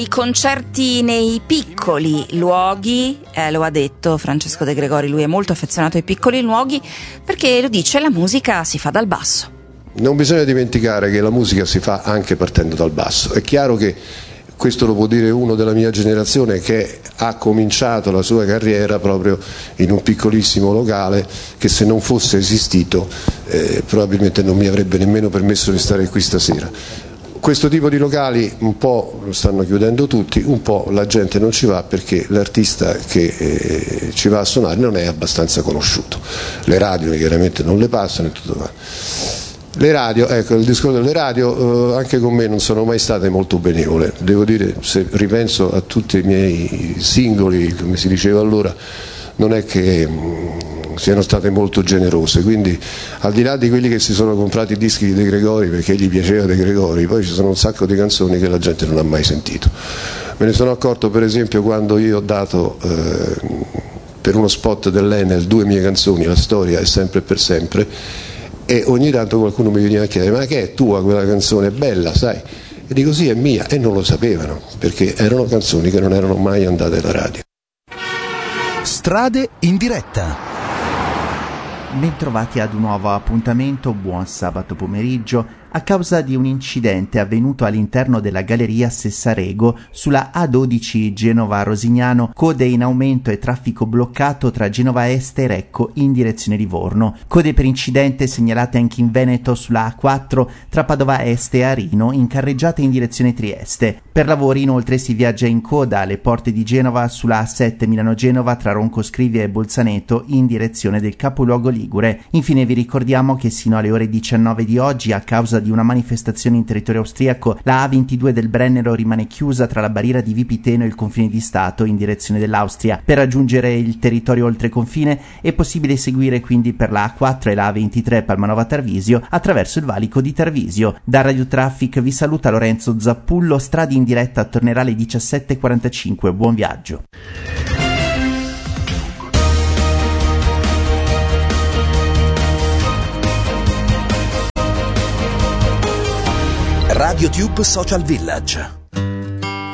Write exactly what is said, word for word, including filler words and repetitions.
I concerti nei piccoli luoghi, eh, lo ha detto Francesco De Gregori, lui è molto affezionato ai piccoli luoghi perché, lo dice, la musica si fa dal basso. Non bisogna dimenticare che la musica si fa anche partendo dal basso. È chiaro che questo lo può dire uno della mia generazione che ha cominciato la sua carriera proprio in un piccolissimo locale che, se non fosse esistito, eh, probabilmente non mi avrebbe nemmeno permesso di stare qui stasera. Questo tipo di locali un po' lo stanno chiudendo tutti, un po' la gente non ci va perché l'artista che eh, ci va a suonare non è abbastanza conosciuto. Le radio chiaramente non le passano e tutto qua. Le radio, ecco, il discorso delle radio eh, anche con me non sono mai state molto benevole. Devo dire, se ripenso a tutti i miei singoli, come si diceva allora, non è che mh, siano state molto generose, quindi al di là di quelli che si sono comprati i dischi di De Gregori perché gli piaceva De Gregori, poi ci sono un sacco di canzoni che la gente non ha mai sentito. Me ne sono accorto per esempio quando io ho dato eh, per uno spot dell'Enel due mie canzoni, La storia è sempre e per sempre, e ogni tanto qualcuno mi veniva a chiedere: ma che è tua quella canzone, è bella, sai? E dico sì, è mia, e non lo sapevano perché erano canzoni che non erano mai andate alla radio. Strade in diretta. Bentrovati ad un nuovo appuntamento, buon sabato pomeriggio. A causa di un incidente avvenuto all'interno della galleria Sessarego sulla A dodici Genova-Rosignano, code in aumento e traffico bloccato tra Genova Est e Recco in direzione Livorno. Code per incidente segnalate anche in Veneto sulla A quattro tra Padova Est e Arino in carreggiata in direzione Trieste. Per lavori inoltre si viaggia in coda alle porte di Genova sulla A sette Milano-Genova tra Ronco Scrivia e Bolzaneto in direzione del capoluogo ligure. Infine vi ricordiamo che sino alle ore diciannove di oggi, a causa di una manifestazione in territorio austriaco, la A ventidue del Brennero rimane chiusa tra la barriera di Vipiteno e il confine di Stato in direzione dell'Austria. Per raggiungere il territorio oltreconfine è possibile seguire quindi per la A quattro e la A ventitré Palmanova Tarvisio attraverso il valico di Tarvisio. Da Radio Traffic vi saluta Lorenzo Zappullo. Strade in diretta tornerà alle diciassette e quarantacinque. Buon viaggio. RadioTube Social Village.